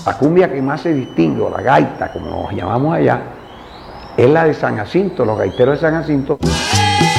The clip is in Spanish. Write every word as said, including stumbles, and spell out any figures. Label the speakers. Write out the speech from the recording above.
Speaker 1: la cumbia que más se distingue, o la gaita, como nos llamamos allá, es la de San Jacinto, los gaiteros de San Jacinto.